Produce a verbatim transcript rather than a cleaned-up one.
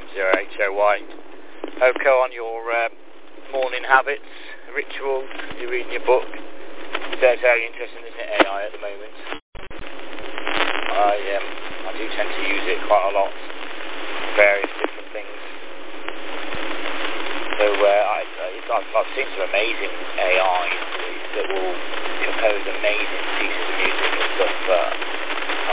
zero H O Y. Oko, on your um, morning habits, rituals, you're reading your book. So it's very interesting, isn't it, A I at the moment? I um, I do tend to use it quite a lot, various different things. So uh, I, I've, I've seen some amazing A Is that will compose amazing pieces of music and stuff. Uh,